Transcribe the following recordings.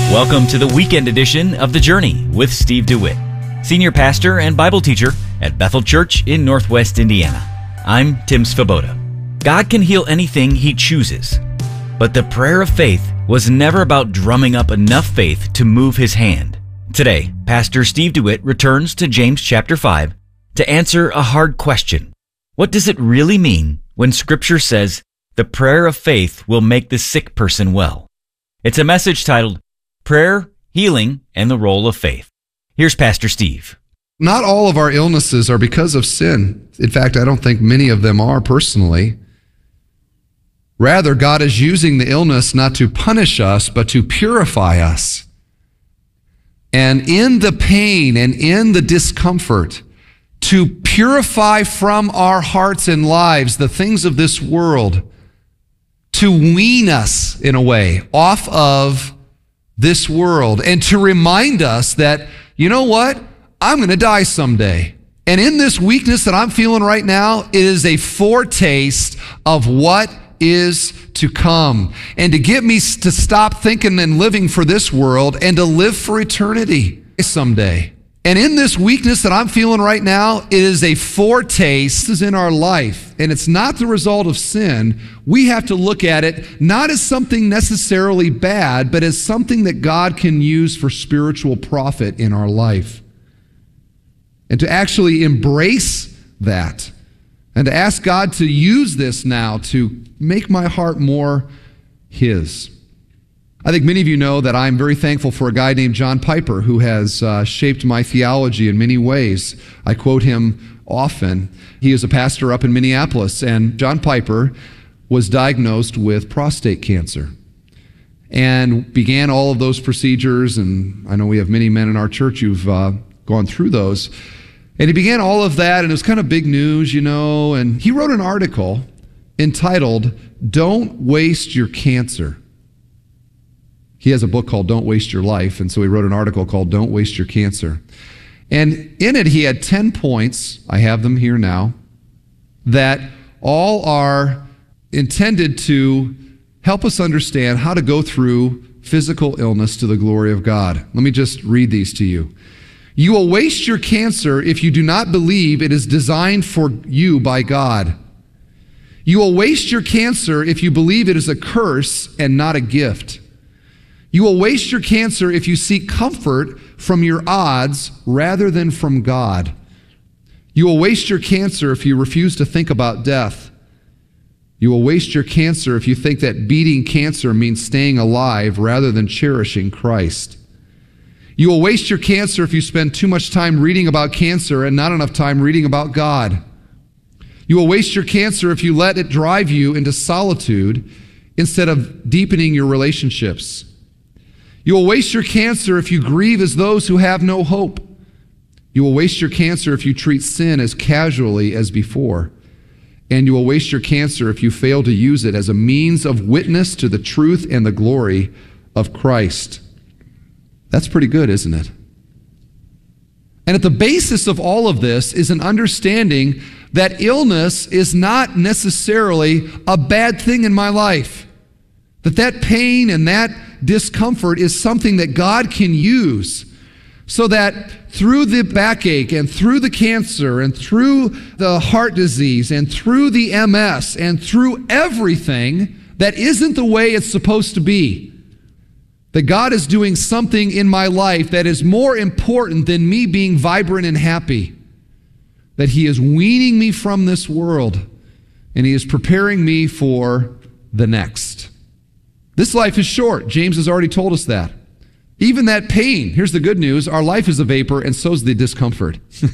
Welcome to the weekend edition of The Journey with Steve DeWitt, Senior Pastor and Bible Teacher at Bethel Church in Northwest Indiana. I'm Tim Svoboda. God can heal anything He chooses, but the prayer of faith was never about drumming up enough faith to move His hand. Today, Pastor Steve DeWitt returns to James chapter 5 to answer a hard question. What does it really mean when Scripture says the prayer of faith will make the sick person well? It's a message titled Prayer, Healing, and the Role of Faith. Here's Pastor Steve. Not all of our illnesses are because of sin. In fact, I don't think many of them are personally. Rather, God is using the illness not to punish us, but to purify us. And in the pain and in the discomfort, to purify from our hearts and lives the things of this world, to wean us, in a way, off of this world, and to remind us that, you know what? I'm going to die someday. And in this weakness that I'm feeling right now, it is a foretaste of what is to come. And to get me to stop thinking and living for this world and to live for eternity someday. And in this weakness that I'm feeling right now, it is a foretaste in our life. And it's not the result of sin. We have to look at it not as something necessarily bad, but as something that God can use for spiritual profit in our life. And to actually embrace that. And to ask God to use this now to make my heart more His. I think many of you know that I'm very thankful for a guy named John Piper who has shaped my theology in many ways. I quote him often. He is a pastor up in Minneapolis, and John Piper was diagnosed with prostate cancer and began all of those procedures, and I know we have many men in our church who've gone through those. And he began all of that, and it was kind of big news, you know, and he wrote an article entitled, "Don't Waste Your Cancer." He has a book called Don't Waste Your Life, and so he wrote an article called Don't Waste Your Cancer. And in it, he had 10 points, I have them here now, that all are intended to help us understand how to go through physical illness to the glory of God. Let me just read these to you. You will waste your cancer if you do not believe it is designed for you by God. You will waste your cancer if you believe it is a curse and not a gift. You will waste your cancer if you seek comfort from your odds rather than from God. You will waste your cancer if you refuse to think about death. You will waste your cancer if you think that beating cancer means staying alive rather than cherishing Christ. You will waste your cancer if you spend too much time reading about cancer and not enough time reading about God. You will waste your cancer if you let it drive you into solitude instead of deepening your relationships. You will waste your cancer if you grieve as those who have no hope. You will waste your cancer if you treat sin as casually as before. And you will waste your cancer if you fail to use it as a means of witness to the truth and the glory of Christ. That's pretty good, isn't it? And at the basis of all of this is an understanding that illness is not necessarily a bad thing in my life. That pain and that discomfort is something that God can use so that through the backache and through the cancer and through the heart disease and through the MS and through everything that isn't the way it's supposed to be, that God is doing something in my life that is more important than me being vibrant and happy, that He is weaning me from this world and He is preparing me for the next. This life is short. James has already told us that. Even that pain, here's the good news, our life is a vapor and so is the discomfort.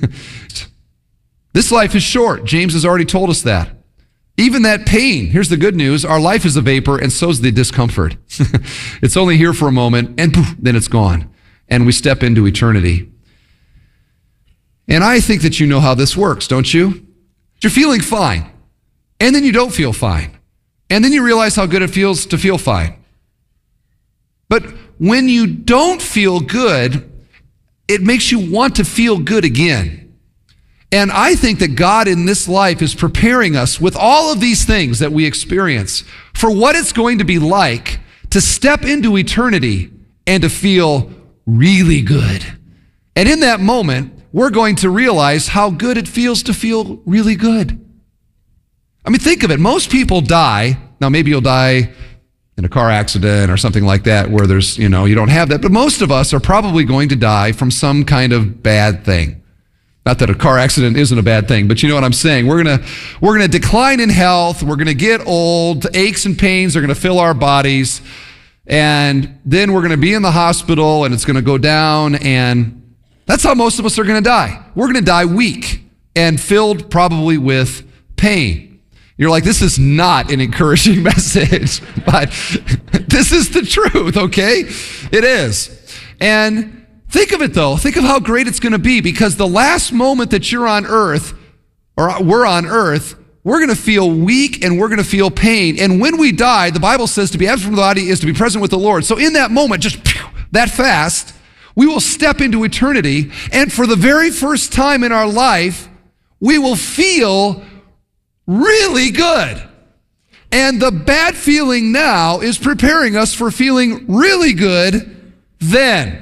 This life is short. James has already told us that. Even that pain, here's the good news, our life is a vapor and so is the discomfort. It's only here for a moment and poof, then it's gone. And we step into eternity. And I think that you know how this works, don't you? You're feeling fine. And then you don't feel fine. And then you realize how good it feels to feel fine. But when you don't feel good, it makes you want to feel good again. And I think that God in this life is preparing us with all of these things that we experience for what it's going to be like to step into eternity and to feel really good. And in that moment, we're going to realize how good it feels to feel really good. I mean, think of it. Most people die. Now, maybe you'll die in a car accident or something like that where there's, you don't have that. But most of us are probably going to die from some kind of bad thing. Not that a car accident isn't a bad thing, but you know what I'm saying. We're gonna decline in health. We're gonna get old. Aches and pains are gonna fill our bodies. And then we're gonna be in the hospital and it's gonna go down, and that's how most of us are going to die. We're going to die weak and filled probably with pain. You're like, this is not an encouraging message, but this is the truth, okay? It is. And think of it, though. Think of how great it's going to be, because the last moment that you're on earth, or we're on earth, we're going to feel weak and we're going to feel pain. And when we die, the Bible says to be absent from the body is to be present with the Lord. So in that moment, just that fast, we will step into eternity, and for the very first time in our life, we will feel really good. And the bad feeling now is preparing us for feeling really good then.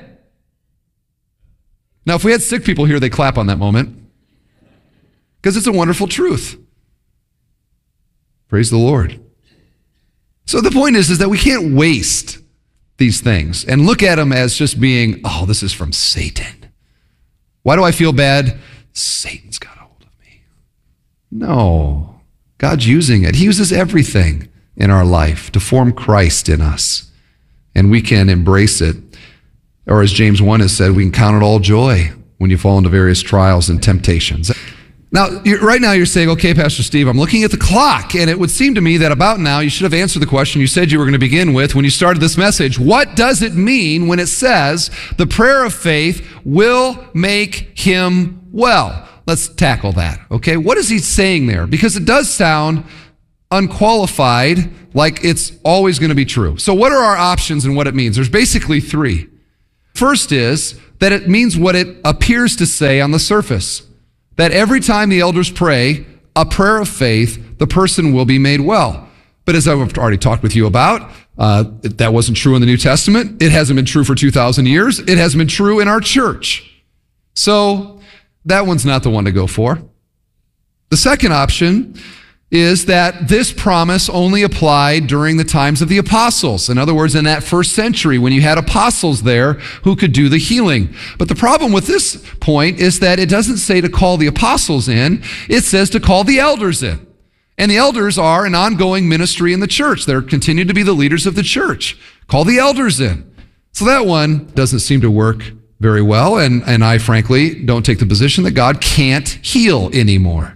Now, if we had sick people here, they clap on that moment, because it's a wonderful truth. Praise the Lord. So the point is that we can't waste these things and look at them as just being, oh, this is from Satan. Why do I feel bad? Satan's got a hold of me. No, God's using it. He uses everything in our life to form Christ in us, and we can embrace it. Or as James 1 has said, we can count it all joy when you fall into various trials and temptations. Now, right now you're saying, okay, Pastor Steve, I'm looking at the clock, and it would seem to me that about now you should have answered the question you said you were going to begin with when you started this message. What does it mean when it says the prayer of faith will make him well? Let's tackle that, okay? What is he saying there? Because it does sound unqualified, like it's always going to be true. So what are our options and what it means? There's basically three. First is that it means what it appears to say on the surface. That every time the elders pray a prayer of faith, the person will be made well. But as I've already talked with you about, that wasn't true in the New Testament. It hasn't been true for 2,000 years. It hasn't been true in our church. So that one's not the one to go for. The second option is that this promise only applied during the times of the apostles. In other words, in that first century when you had apostles there who could do the healing. But the problem with this point is that it doesn't say to call the apostles in, it says to call the elders in. And the elders are an ongoing ministry in the church. They're continuing to be the leaders of the church. Call the elders in. So that one doesn't seem to work very well, and I frankly don't take the position that God can't heal anymore.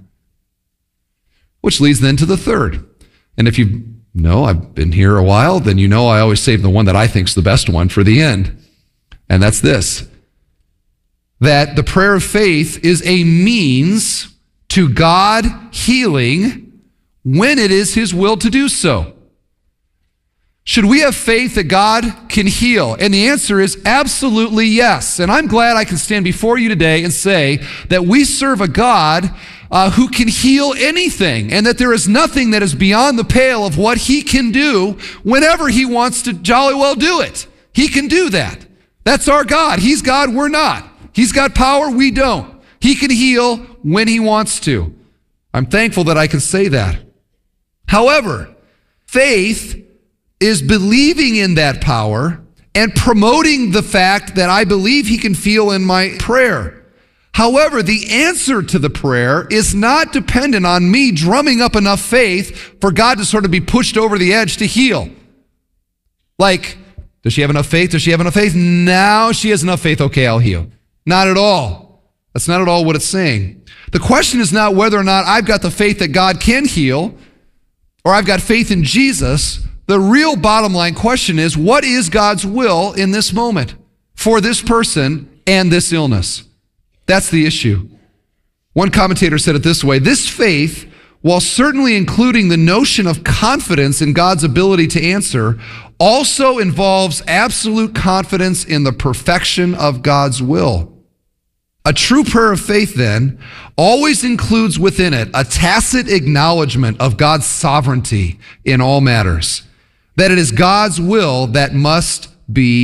Which leads then to the third. And if you know I've been here a while, then you know I always save the one that I think is the best one for the end. And that's this. That the prayer of faith is a means to God healing when it is his will to do so. Should we have faith that God can heal? And the answer is absolutely yes. And I'm glad I can stand before you today and say that we serve a God who can heal anything, and that there is nothing that is beyond the pale of what he can do whenever he wants to jolly well do it. He can do that. That's our God. He's God, we're not. He's got power, we don't. He can heal when he wants to. I'm thankful that I can say that. However, faith is believing in that power and promoting the fact that I believe he can feel in my prayer. However, the answer to the prayer is not dependent on me drumming up enough faith for God to sort of be pushed over the edge to heal. Like, does she have enough faith? Does she have enough faith? Now she has enough faith. Okay, I'll heal. Not at all. That's not at all what it's saying. The question is not whether or not I've got the faith that God can heal or I've got faith in Jesus. The real bottom line question is, what is God's will in this moment for this person and this illness? That's the issue. One commentator said it this way: this faith, while certainly including the notion of confidence in God's ability to answer, also involves absolute confidence in the perfection of God's will. A true prayer of faith, then, always includes within it a tacit acknowledgement of God's sovereignty in all matters, that it is God's will that must be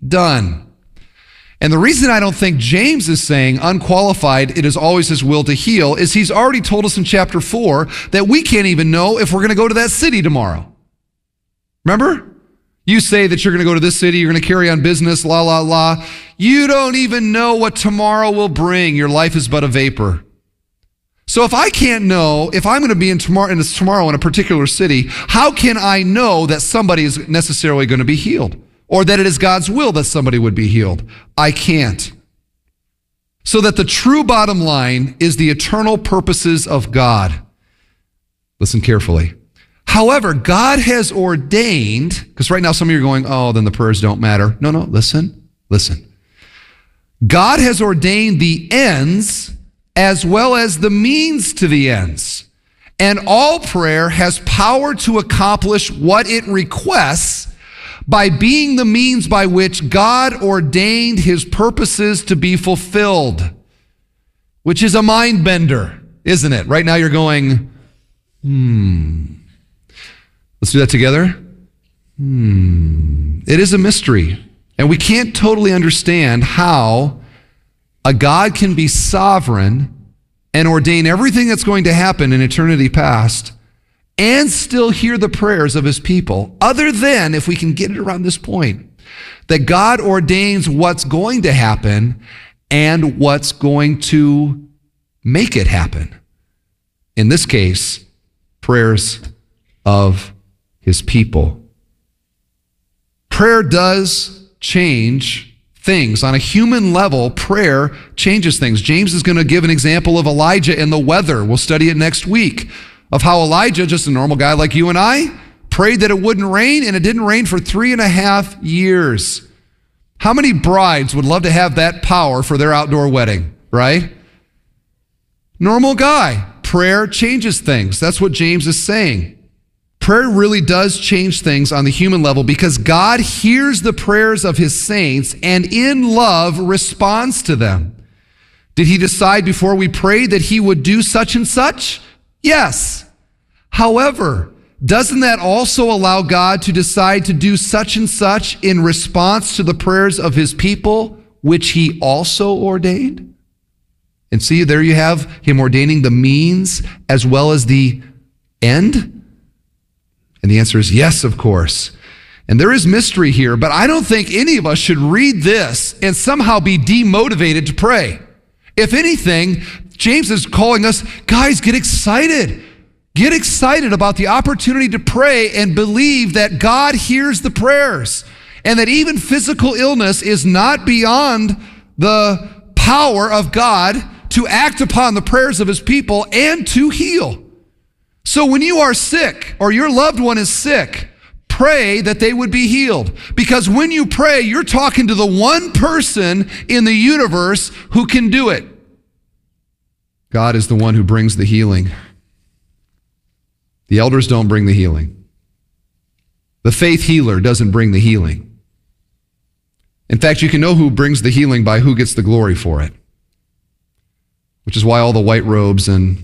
done. And the reason I don't think James is saying unqualified, it is always his will to heal, is he's already told us in chapter 4 that we can't even know if we're going to go to that city tomorrow. Remember? You say that you're going to go to this city, you're going to carry on business, la, la, la. You don't even know what tomorrow will bring. Your life is but a vapor. So if I can't know if I'm going to be tomorrow in a particular city, how can I know that somebody is necessarily going to be healed? Or that it is God's will that somebody would be healed? I can't. So that the true bottom line is the eternal purposes of God. Listen carefully. However, God has ordained, because right now some of you are going, oh, then the prayers don't matter. No, listen. God has ordained the ends as well as the means to the ends. And all prayer has power to accomplish what it requests by being the means by which God ordained his purposes to be fulfilled, which is a mind bender, isn't it? Right now you're going, Let's do that together. It is a mystery, and we can't totally understand how a God can be sovereign and ordain everything that's going to happen in eternity past and still hear the prayers of his people, other than, if we can get it around this point, that God ordains what's going to happen and what's going to make it happen. In this case, prayers of his people. Prayer does change things. On a human level, prayer changes things. James is going to give an example of Elijah and the weather. We'll study it next week, of how Elijah, just a normal guy like you and I, prayed that it wouldn't rain, and it didn't rain for 3.5 years. How many brides would love to have that power for their outdoor wedding, right? Normal guy. Prayer changes things. That's what James is saying. Prayer really does change things on the human level because God hears the prayers of his saints and in love responds to them. Did he decide before we prayed that he would do such and such? Yes. However, doesn't that also allow God to decide to do such and such in response to the prayers of his people, which he also ordained? And see, there you have him ordaining the means as well as the end. And the answer is yes, of course. And there is mystery here, but I don't think any of us should read this and somehow be demotivated to pray. If anything, James is calling us, guys, get excited. Get excited about the opportunity to pray and believe that God hears the prayers and that even physical illness is not beyond the power of God to act upon the prayers of his people and to heal. So when you are sick or your loved one is sick, pray that they would be healed. Because when you pray, you're talking to the one person in the universe who can do it. God is the one who brings the healing. The elders don't bring the healing. The faith healer doesn't bring the healing. In fact, you can know who brings the healing by who gets the glory for it, which is why all the white robes and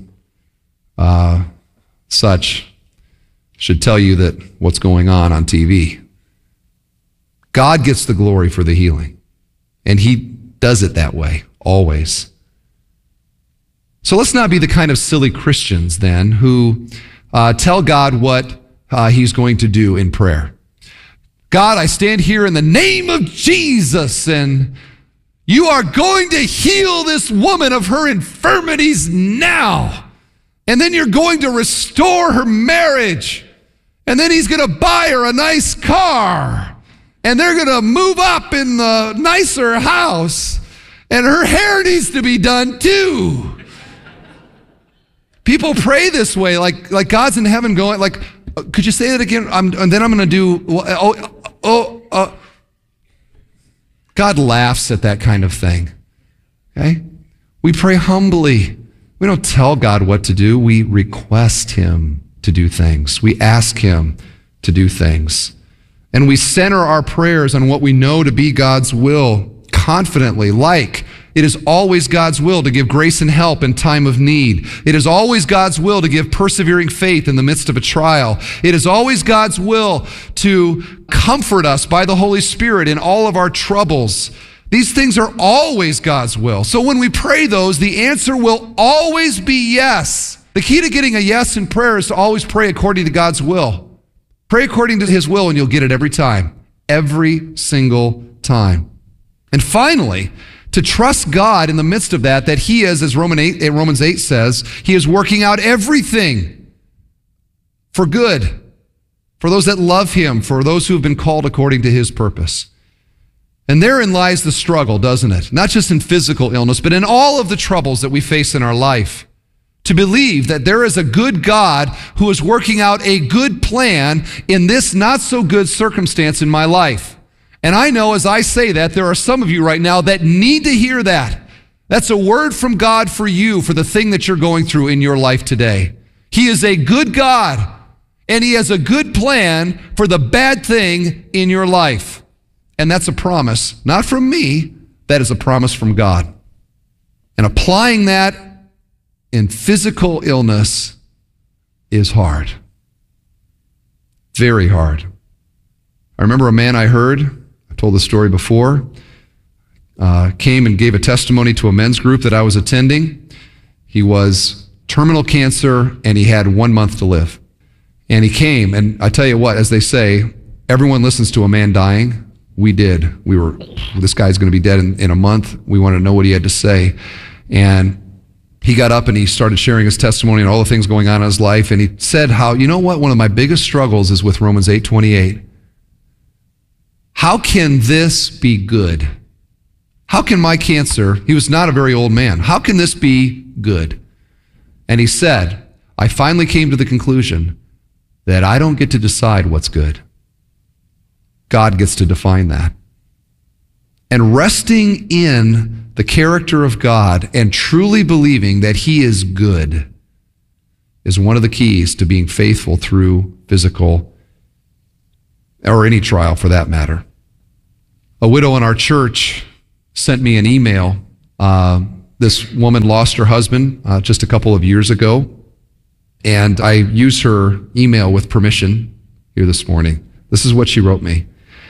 such should tell you that what's going on TV. God gets the glory for the healing, and he does it that way, always. So let's not be the kind of silly Christians then who tell God what he's going to do in prayer. God, I stand here in the name of Jesus, and you are going to heal this woman of her infirmities now. And then you're going to restore her marriage. And then he's going to buy her a nice car. And they're going to move up in the nicer house. And her hair needs to be done too. People pray this way, like God's in heaven going, like, could you say that again? And then I'm going to do, God laughs at that kind of thing. Okay? We pray humbly. We don't tell God what to do. We request him to do things. We ask him to do things. And we center our prayers on what we know to be God's will confidently, like It is always God's will to give grace and help in time of need. It is always God's will to give persevering faith in the midst of a trial. It is always God's will to comfort us by the Holy Spirit in all of our troubles. These things are always God's will. So when we pray those, the answer will always be yes. The key to getting a yes in prayer is to always pray according to God's will. Pray according to His will and you'll get it every time. Every single time. And finally, to trust God in the midst of that He is, as Romans 8 says, He is working out everything for good, for those that love Him, for those who have been called according to His purpose. And therein lies the struggle, doesn't it? Not just in physical illness, but in all of the troubles that we face in our life. To believe that there is a good God who is working out a good plan in this not so good circumstance in my life. And I know as I say that, there are some of you right now that need to hear that. That's a word from God for you, for the thing that you're going through in your life today. He is a good God, and He has a good plan for the bad thing in your life. And that's a promise, not from me, that is a promise from God. And applying that in physical illness is hard. Very hard. I remember a man I heard, I've told this story before, came and gave a testimony to a men's group that I was attending. He was terminal cancer and he had 1 month to live. And he came, and I tell you what, as they say, everyone listens to a man dying. We did. This guy's going to be dead in a month. We wanted to know what he had to say. And he got up and he started sharing his testimony and all the things going on in his life. And he said how, you know what, one of my biggest struggles is with Romans 8:28. How can this be good? How can my cancer, he was not a very old man, how can this be good? And he said, I finally came to the conclusion that I don't get to decide what's good. God gets to define that. And resting in the character of God and truly believing that He is good is one of the keys to being faithful through physical or any trial for that matter. A widow in our church sent me an email. This woman lost her husband just a couple of years ago, and I used her email with permission here this morning. This is what she wrote me.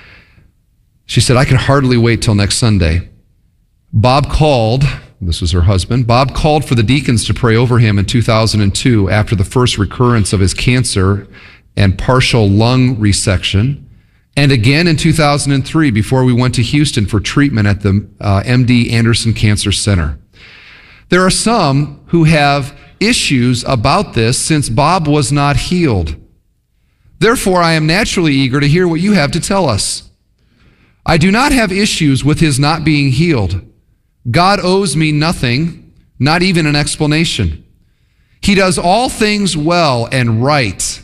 She said, I can hardly wait till next Sunday. Bob called, this was her husband, Bob called for the deacons to pray over him in 2002 after the first recurrence of his cancer and partial lung resection, and again in 2003 before we went to Houston for treatment at the MD Anderson Cancer Center. There are some who have issues about this since Bob was not healed. Therefore, I am naturally eager to hear what you have to tell us. I do not have issues with his not being healed. God owes me nothing, not even an explanation. He does all things well and right.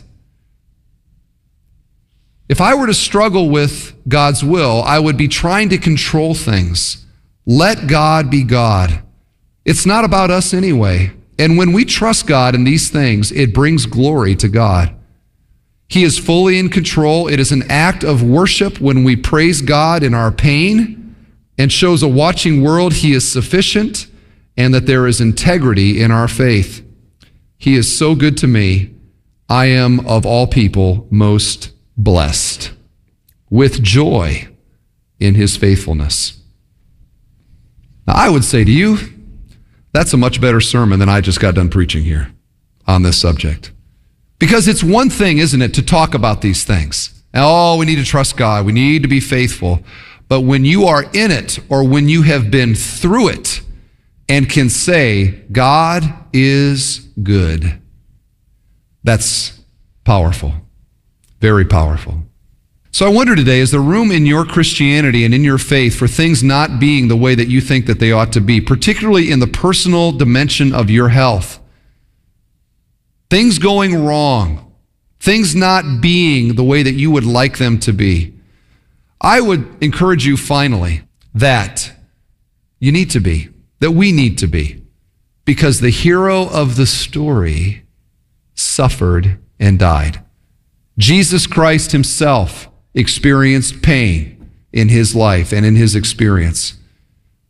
If I were to struggle with God's will, I would be trying to control things. Let God be God. It's not about us anyway. And when we trust God in these things, it brings glory to God. He is fully in control. It is an act of worship when we praise God in our pain and shows a watching world He is sufficient and that there is integrity in our faith. He is so good to me. I am of all people most blessed with joy in His faithfulness. Now, I would say to you, that's a much better sermon than I just got done preaching here on this subject. Because it's one thing, isn't it, to talk about these things. Oh, we need to trust God. We need to be faithful. But when you are in it, or when you have been through it and can say, God is good, that's powerful. Very powerful. So I wonder today, is there room in your Christianity and in your faith for things not being the way that you think that they ought to be, particularly in the personal dimension of your health? Things going wrong, things not being the way that you would like them to be. I would encourage you finally that you need to be, that we need to be, because the hero of the story suffered and died. Jesus Christ Himself experienced pain in His life and in His experience.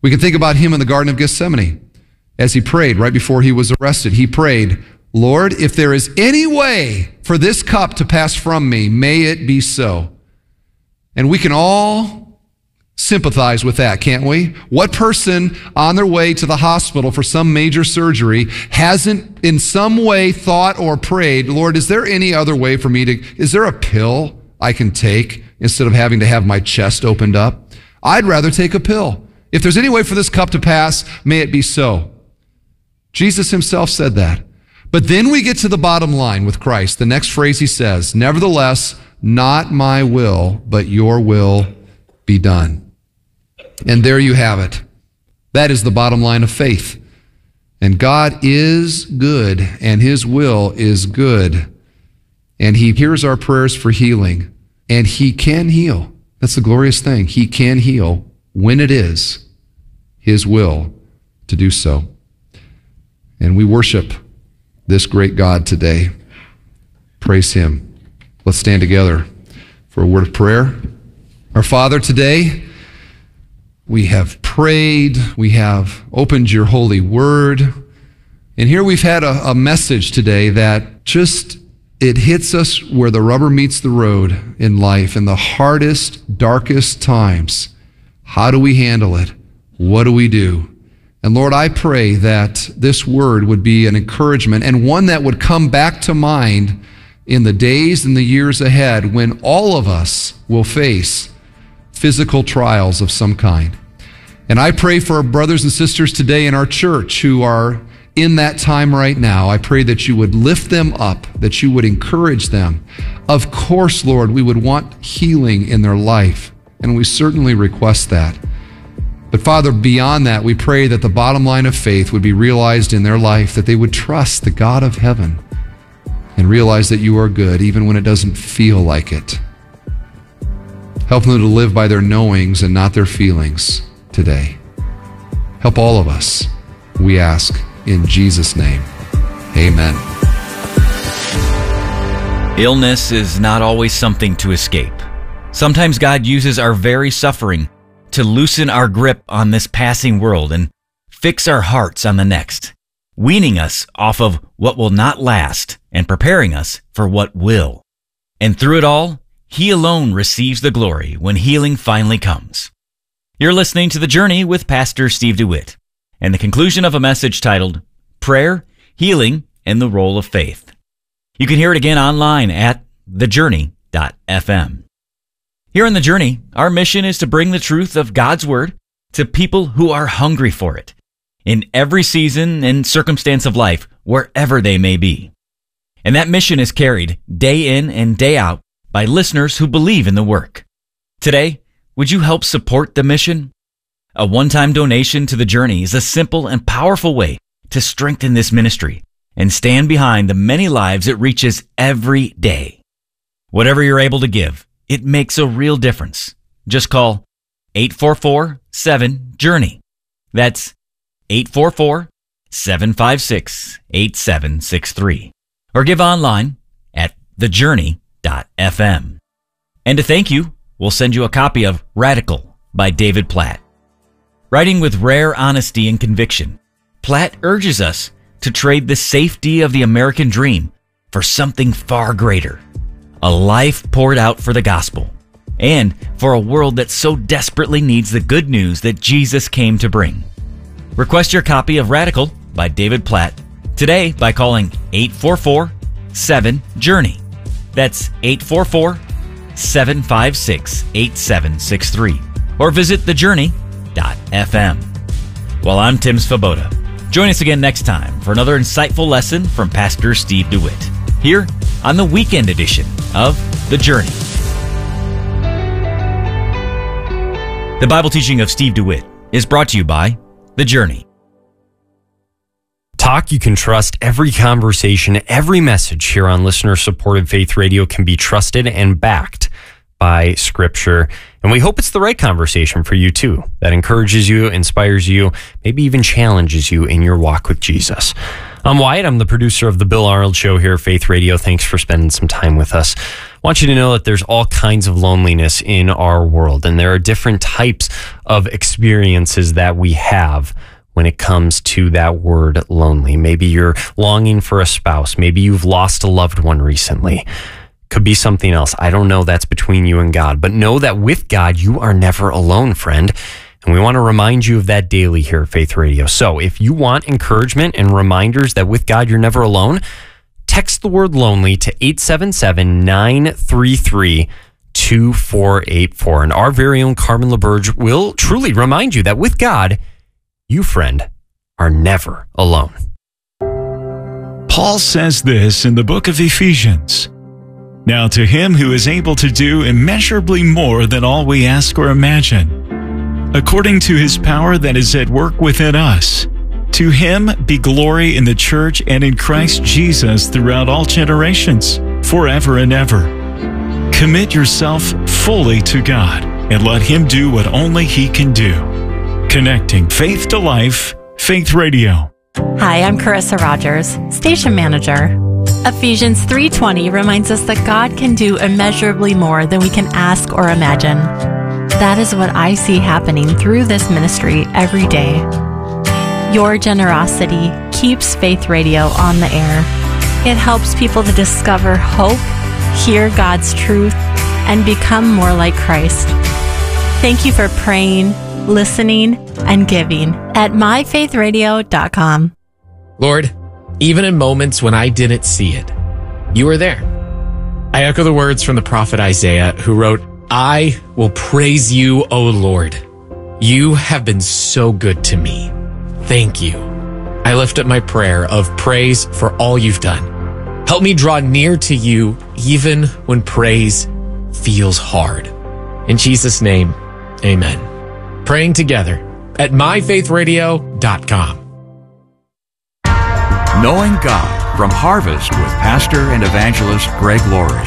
We can think about him in the Garden of Gethsemane as he prayed right before he was arrested. He prayed, Lord, if there is any way for this cup to pass from me, may it be so. And we can all sympathize with that, can't we? What person on their way to the hospital for some major surgery hasn't in some way thought or prayed, Lord, is there any other way for me is there a pill I can take instead of having to have my chest opened up? I'd rather take a pill. If there's any way for this cup to pass, may it be so. Jesus himself said that. But then we get to the bottom line with Christ. The next phrase he says, nevertheless, not my will, but your will be done. And there you have it. That is the bottom line of faith. And God is good, and his will is good. And he hears our prayers for healing, and he can heal. That's the glorious thing. He can heal when it is his will to do so. And we worship this great God today. Praise him. Let's stand together for a word of prayer. Our Father, today we have prayed, we have opened your holy word, and here we've had a message today that just, it hits us where the rubber meets the road in life, in the hardest, darkest times. How do we handle it? What do we do? And Lord, I pray that this word would be an encouragement and one that would come back to mind in the days and the years ahead when all of us will face physical trials of some kind. And I pray for our brothers and sisters today in our church who are in that time right now. I pray that you would lift them up, that you would encourage them. Of course, Lord, we would want healing in their life, and we certainly request that. But Father, beyond that, we pray that the bottom line of faith would be realized in their life, that they would trust the God of heaven and realize that you are good even when it doesn't feel like it. Help them to live by their knowings and not their feelings today. Help all of us, we ask in Jesus' name. Amen. Illness is not always something to escape. Sometimes God uses our very suffering to loosen our grip on this passing world and fix our hearts on the next, weaning us off of what will not last and preparing us for what will. And through it all, he alone receives the glory when healing finally comes. You're listening to The Journey with Pastor Steve DeWitt, and the conclusion of a message titled Prayer, Healing, and the Role of Faith. You can hear it again online at thejourney.fm. Here on The Journey, our mission is to bring the truth of God's Word to people who are hungry for it, in every season and circumstance of life, wherever they may be. And that mission is carried day in and day out by listeners who believe in the work. Today, would you help support the mission? A one-time donation to The Journey is a simple and powerful way to strengthen this ministry and stand behind the many lives it reaches every day. Whatever you're able to give, it makes a real difference. Just call 844-7-JOURNEY. That's 844-756-8763. Or give online at thejourney.fm. And to thank you, we'll send you a copy of Radical by David Platt. Writing with rare honesty and conviction, Platt urges us to trade the safety of the American dream for something far greater. A life poured out for the gospel, and for a world that so desperately needs the good news that Jesus came to bring. Request your copy of Radical by David Platt today by calling 844-7-JOURNEY. That's 844-756-8763. Or visit thejourney.fm. Well, I'm Tim Svoboda. Join us again next time for another insightful lesson from Pastor Steve DeWitt, here on the weekend edition of The Journey. The Bible teaching of Steve DeWitt is brought to you by The Journey. Talk you can trust. Every conversation, every message here on listener-supported Faith Radio can be trusted and backed by Scripture. And we hope it's the right conversation for you too, that encourages you, inspires you, maybe even challenges you in your walk with Jesus. I'm Wyatt. I'm the producer of the Bill Arnold Show here at Faith Radio. Thanks for spending some time with us. want you to know that there's all kinds of loneliness in our world, and there are different types of experiences that we have when it comes to that word lonely. Maybe you're longing for a spouse. Maybe you've lost a loved one recently. Could be something else. I don't know. That's between you and God. But know that with God, you are never alone, friend. And we want to remind you of that daily here at Faith Radio. So if you want encouragement and reminders that with God, you're never alone, text the word lonely to 877-933-2484. And our very own Carmen LaBerge will truly remind you that with God, you, friend, are never alone. Paul says this in the book of Ephesians. Now to him who is able to do immeasurably more than all we ask or imagine, according to his power that is at work within us, to him be glory in the church and in Christ Jesus throughout all generations, forever and ever. Commit yourself fully to God and let him do what only he can do. Connecting faith to life, Faith Radio. Hi, I'm Carissa Rogers, station manager. Ephesians 3:20 reminds us that God can do immeasurably more than we can ask or imagine. That is what I see happening through this ministry every day. Your generosity keeps Faith Radio on the air. It helps people to discover hope, hear God's truth, and become more like Christ. Thank you for praying, listening, and giving at myfaithradio.com. Lord, even in moments when I didn't see it, you were there. I echo the words from the prophet Isaiah, who wrote, I will praise you, O Lord. You have been so good to me. Thank you. I lift up my prayer of praise for all you've done. Help me draw near to you even when praise feels hard. In Jesus' name, amen. Praying together at myfaithradio.com. Knowing God from Harvest with Pastor and Evangelist Greg Laurie.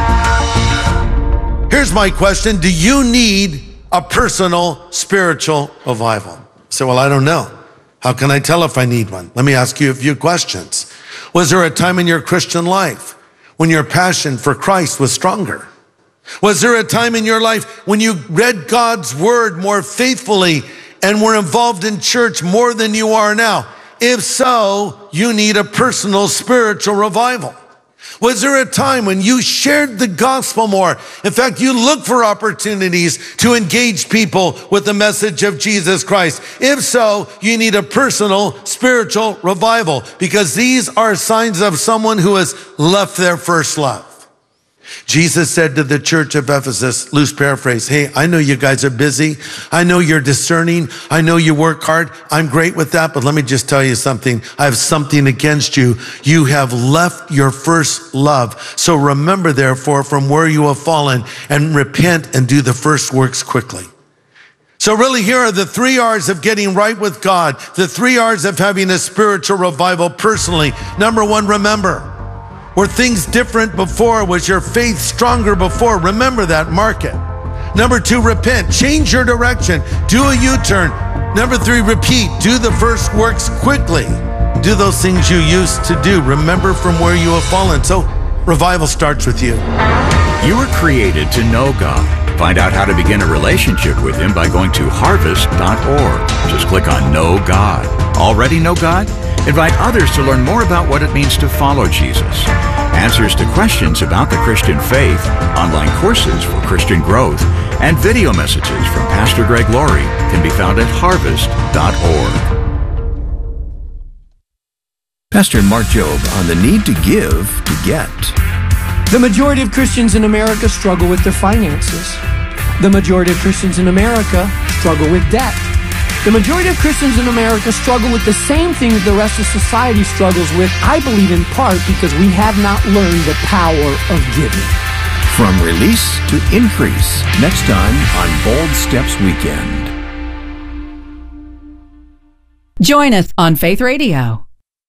Here's my question. Do you need a personal spiritual revival? So, well, I don't know. How can I tell if I need one? Let me ask you a few questions. Was there a time in your Christian life when your passion for Christ was stronger? Was there a time in your life when you read God's word more faithfully and were involved in church more than you are now? If so, you need a personal spiritual revival. Was there a time when you shared the gospel more? In fact, you looked for opportunities to engage people with the message of Jesus Christ. If so, you need a personal spiritual revival, because these are signs of someone who has left their first love. Jesus said to the church of Ephesus, loose paraphrase, hey, I know you guys are busy. I know you're discerning. I know you work hard. I'm great with that, but let me just tell you something. I have something against you. You have left your first love. So remember, therefore, from where you have fallen, and repent and do the first works quickly. So really, here are the 3 R's of getting right with God, the 3 R's of having a spiritual revival personally. Number 1, remember. Were things different before? Was your faith stronger before? Remember that, mark it. Number 2, repent. Change your direction. Do a U-turn. Number 3, repeat. Do the first works quickly. Do those things you used to do. Remember from where you have fallen. So revival starts with you. You were created to know God. Find out how to begin a relationship with Him by going to harvest.org. Just click on Know God. Already know God? Invite others to learn more about what it means to follow Jesus. Answers to questions about the Christian faith, online courses for Christian growth, and video messages from Pastor Greg Laurie can be found at harvest.org. Pastor Mark Jobe on the need to give to get. The majority of Christians in America struggle with their finances. The majority of Christians in America struggle with debt. The majority of Christians in America struggle with the same things the rest of society struggles with, I believe in part because we have not learned the power of giving. From release to increase, next time on Bold Steps Weekend. Join us on Faith Radio.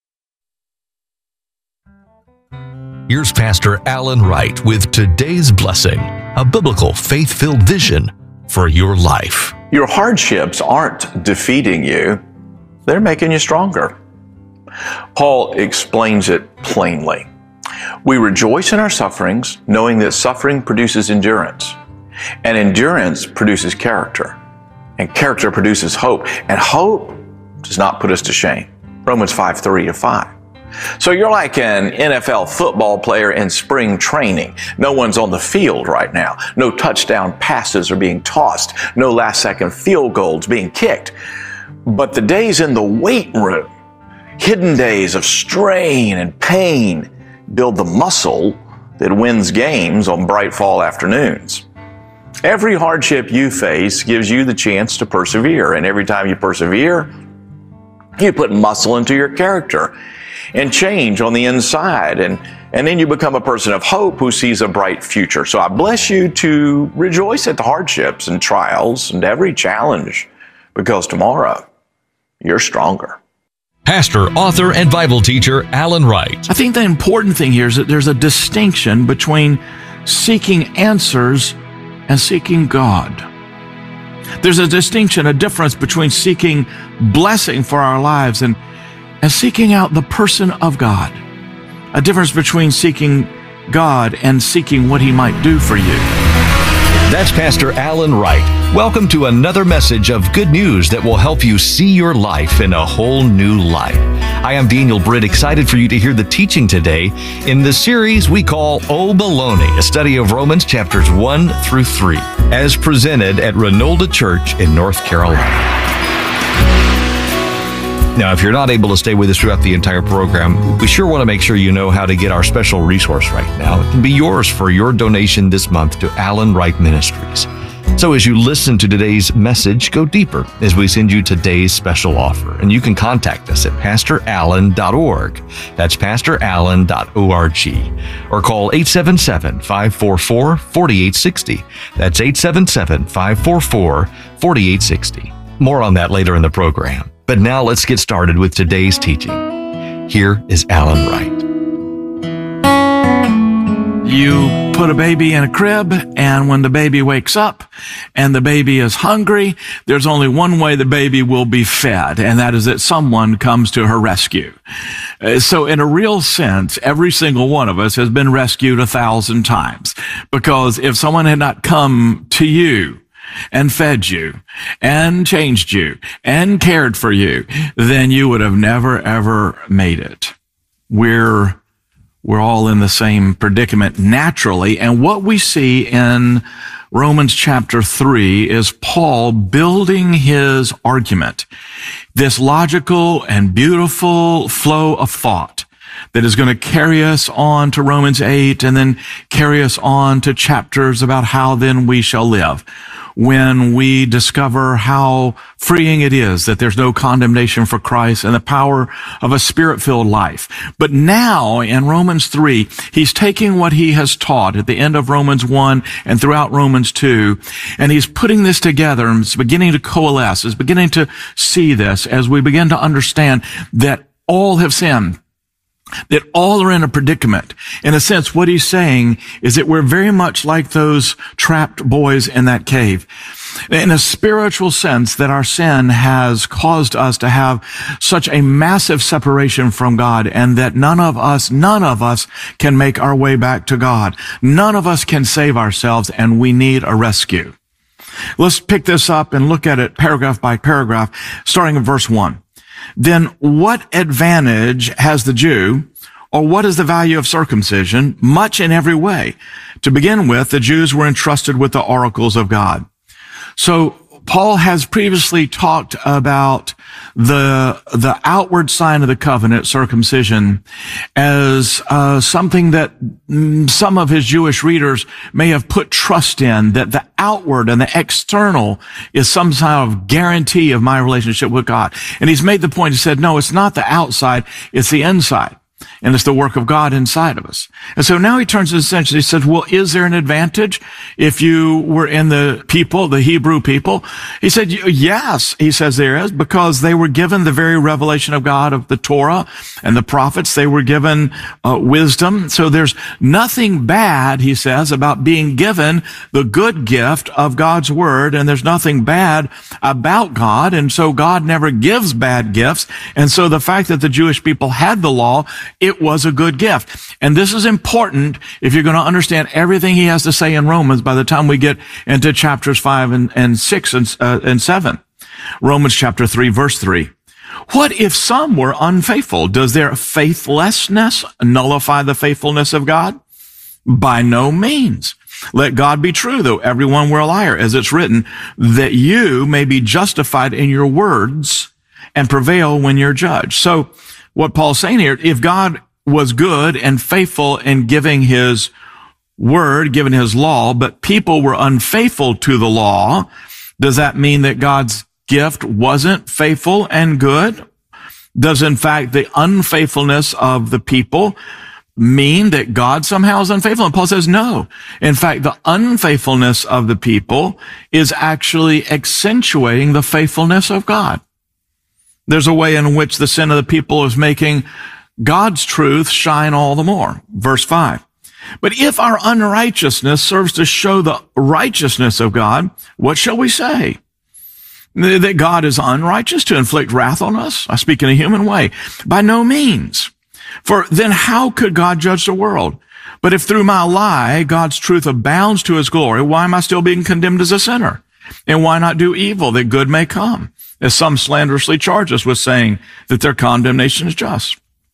Here's Pastor Alan Wright with today's blessing, a biblical faith-filled vision for your life. Your hardships aren't defeating you, they're making you stronger. Paul explains it plainly. We rejoice in our sufferings, knowing that suffering produces endurance, and endurance produces character, and character produces hope, and hope does not put us to shame. Romans 5:3-5. So you're like an NFL football player in spring training. No one's on the field right now. No touchdown passes are being tossed. No last-second field goals being kicked. But the days in the weight room, hidden days of strain and pain, build the muscle that wins games on bright fall afternoons. Every hardship you face gives you the chance to persevere. And every time you persevere, you put muscle into your character and change on the inside. And then you become a person of hope who sees a bright future. So I bless you to rejoice at the hardships and trials and every challenge, because tomorrow you're stronger. Pastor, author, and Bible teacher Alan Wright. I think the important thing here is that there's a distinction between seeking answers and seeking God. There's a distinction, a difference between seeking blessing for our lives and seeking out the person of God. A difference between seeking God and seeking what He might do for you. That's Pastor Alan Wright. Welcome to another message of good news that will help you see your life in a whole new light. I am Daniel Britt, excited for you to hear the teaching today in the series we call Oh Baloney, a study of Romans chapters 1-3, as presented at Renolda Church in North Carolina. Now, if you're not able to stay with us throughout the entire program, we sure want to make sure you know how to get our special resource right now. It can be yours for your donation this month to Alan Wright Ministries. So as you listen to today's message, go deeper as we send you today's special offer. And you can contact us at pastorallen.org. That's pastorallen.org. Or call 877-544-4860. That's 877-544-4860. More on that later in the program. But now let's get started with today's teaching. Here is Alan Wright. You put a baby in a crib, and when the baby wakes up and the baby is hungry, there's only one way the baby will be fed, and that is that someone comes to her rescue. So in a real sense, every single one of us has been rescued 1,000 times, because if someone had not come to you and fed you and changed you and cared for you, then you would have never, ever made it. We're all in the same predicament naturally. And what we see in Romans chapter 3 is Paul building his argument, this logical and beautiful flow of thought that is going to carry us on to Romans 8 and then carry us on to chapters about how then we shall live, when we discover how freeing it is that there's no condemnation for Christ and the power of a Spirit-filled life. But now in Romans 3, he's taking what he has taught at the end of Romans 1 and throughout Romans 2, and he's putting this together, and it's beginning to coalesce, is beginning to see this as we begin to understand that all have sinned, that all are in a predicament. In a sense, what he's saying is that we're very much like those trapped boys in that cave. In a spiritual sense, that our sin has caused us to have such a massive separation from God, and that none of us can make our way back to God. None of us can save ourselves, and we need a rescue. Let's pick this up and look at it paragraph by paragraph, starting in verse 1. Then what advantage has the Jew, or what is the value of circumcision? Much in every way. To begin with, the Jews were entrusted with the oracles of God. So Paul has previously talked about the outward sign of the covenant, circumcision, as something that some of his Jewish readers may have put trust in, that the outward and the external is some kind of guarantee of my relationship with God. And he's made the point, he said, no, it's not the outside, it's the inside. And it's the work of God inside of us. And so now he turns to the essential. He says, well, is there an advantage if you were in the people, the Hebrew people? He said, yes, he says there is, because they were given the very revelation of God of the Torah and the prophets. They were given wisdom. So there's nothing bad, he says, about being given the good gift of God's word. And there's nothing bad about God. And so God never gives bad gifts. And so the fact that the Jewish people had the law, it it was a good gift. And this is important if you're going to understand everything he has to say in Romans by the time we get into chapters 5 and 6 and 7. Romans chapter 3, verse 3. What if some were unfaithful? Does their faithlessness nullify the faithfulness of God? By no means. Let God be true, though everyone were a liar, as it's written, that you may be justified in your words and prevail when you're judged. So what Paul's saying here, if God was good and faithful in giving his word, giving his law, but people were unfaithful to the law, does that mean that God's gift wasn't faithful and good? Does, in fact, the unfaithfulness of the people mean that God somehow is unfaithful? And Paul says no. In fact, the unfaithfulness of the people is actually accentuating the faithfulness of God. There's a way in which the sin of the people is making God's truth shine all the more. Verse 5. But if our unrighteousness serves to show the righteousness of God, what shall we say? That God is unrighteous to inflict wrath on us? I speak in a human way. By no means. For then how could God judge the world? But if through my lie, God's truth abounds to his glory, why am I still being condemned as a sinner? And why not do evil that good may come? As some slanderously charge us with saying that their condemnation is just.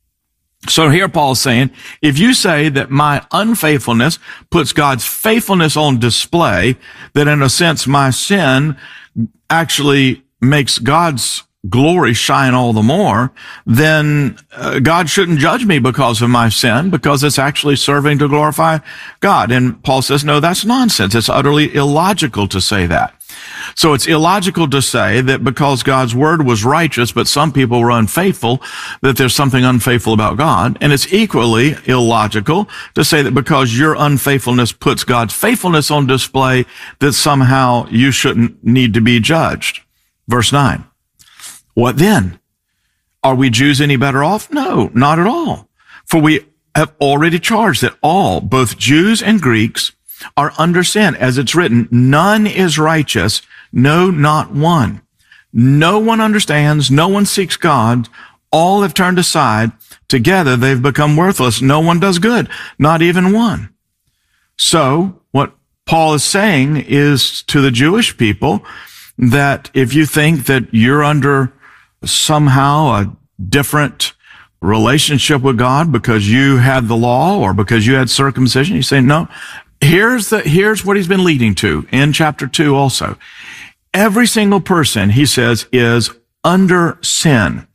So here Paul's saying, if you say that my unfaithfulness puts God's faithfulness on display, that in a sense my sin actually makes God's glory shine all the more, then God shouldn't judge me because of my sin, because it's actually serving to glorify God. And Paul says, no, that's nonsense. It's utterly illogical to say that. So it's illogical to say that because God's word was righteous, but some people were unfaithful, that there's something unfaithful about God. And it's equally illogical to say that because your unfaithfulness puts God's faithfulness on display, that somehow you shouldn't need to be judged. Verse 9. What then? Are we Jews any better off? No, not at all. For we have already charged that all, both Jews and Greeks, are under sin. As it's written, none is righteous, no, not one. No one understands, no one seeks God. All have turned aside. Together they've become worthless. No one does good, not even one. So what Paul is saying is to the Jewish people that if you think that you're under somehow a different relationship with God because you had the law or because you had circumcision, you say, no, here's what he's been leading to in chapter 2 also. Every single person, he says, is under sin.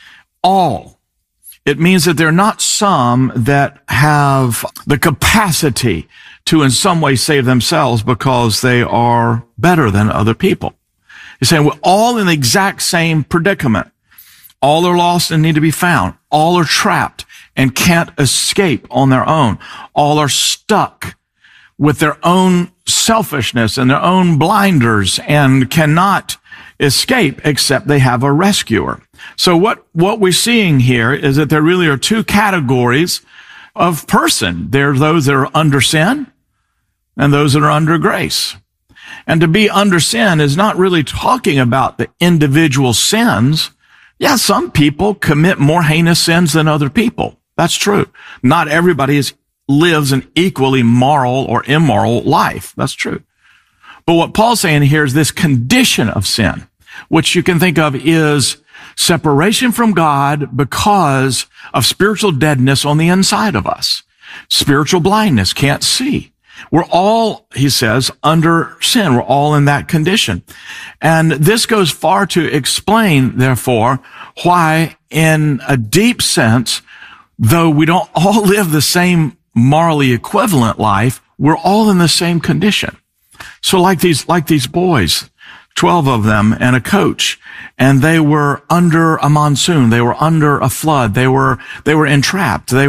All. It means that there are not some that have the capacity to in some way save themselves because they are better than other people. He's saying we're all in the exact same predicament. All are lost and need to be found. All are trapped and can't escape on their own. All are stuck with their own selfishness and their own blinders and cannot escape except they have a rescuer. So what we're seeing here is that there really are two categories of person. There are those that are under sin and those that are under grace. And to be under sin is not really talking about the individual sins. Yeah, some people commit more heinous sins than other people. That's true. Not everybody lives an equally moral or immoral life. That's true. But what Paul's saying here is this condition of sin, which you can think of is separation from God because of spiritual deadness on the inside of us. Spiritual blindness, can't see. We're all, he says, under sin. We're all in that condition. And this goes far to explain, therefore, why in a deep sense, though we don't all live the same morally equivalent life, we're all in the same condition. So like these boys, 12 of them and a coach, and they were under a monsoon. They were under a flood. They were entrapped. It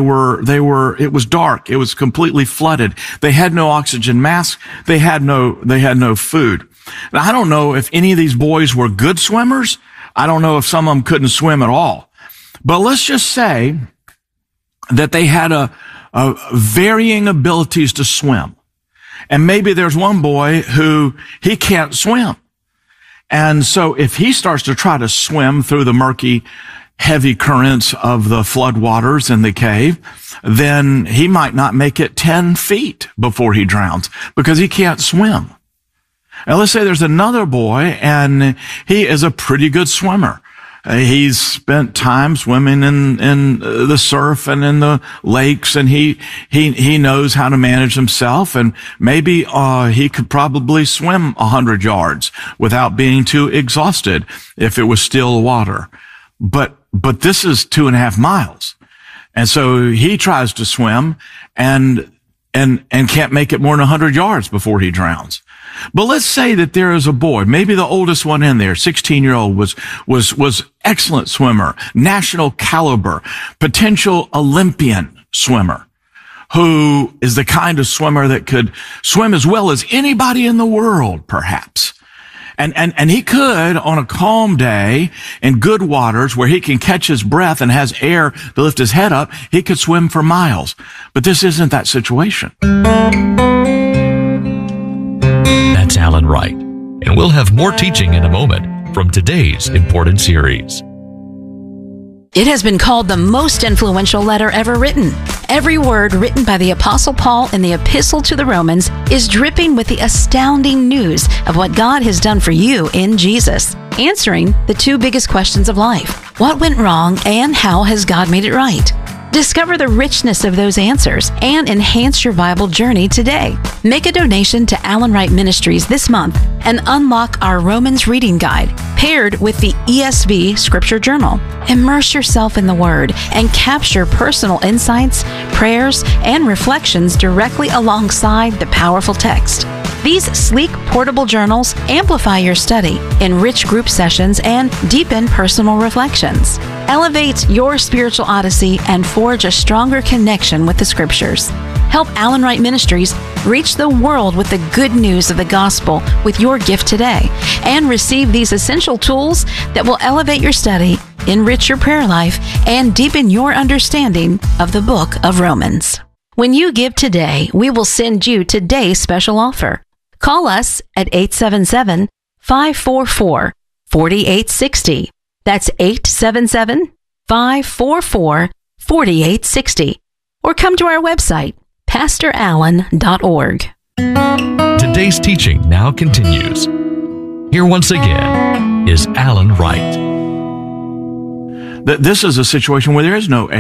was dark. It was completely flooded. They had no oxygen mask. They had no food. Now, I don't know if any of these boys were good swimmers. I don't know if some of them couldn't swim at all. But let's just say that they had a varying abilities to swim. And maybe there's one boy who he can't swim. And so if he starts to try to swim through the murky heavy currents of the flood waters in the cave, then he might not make it 10 feet before he drowns because he can't swim. Now let's say there's another boy and he is a pretty good swimmer. He's spent time swimming in the surf and in the lakes, and he knows how to manage himself, and maybe he could probably swim 100 yards without being too exhausted if it was still water. But this is 2.5 miles. And so he tries to swim and can't make it more than 100 yards before he drowns. But let's say that there is a boy, maybe the oldest one in there, 16-year-old, was excellent swimmer, national caliber, potential Olympian swimmer, who is the kind of swimmer that could swim as well as anybody in the world, perhaps. And he could, on a calm day in good waters where he can catch his breath and has air to lift his head up, he could swim for miles. But this isn't that situation. That's Alan Wright. And we'll have more teaching in a moment from today's important series. It has been called the most influential letter ever written. Every word written by the Apostle Paul in the Epistle to the Romans is dripping with the astounding news of what God has done for you in Jesus, answering the two biggest questions of life. What went wrong and how has God made it right? Discover the richness of those answers and enhance your Bible journey today. Make a donation to Alan Wright Ministries this month and unlock our Romans reading guide paired with the ESV Scripture Journal. Immerse yourself in the Word and capture personal insights, prayers, and reflections directly alongside the powerful text. These sleek, portable journals amplify your study, enrich group sessions, and deepen personal reflections. Elevate your spiritual odyssey and forge a stronger connection with the Scriptures. Help Alan Wright Ministries reach the world with the good news of the gospel with your gift today, and receive these essential tools that will elevate your study, enrich your prayer life, and deepen your understanding of the book of Romans. When you give today, we will send you today's special offer. Call us at 877-544-4860. That's 877-544-4860. Or come to our website, pastorallen.org. Today's teaching now continues. Here once again is Alan Wright. This is a situation where there is no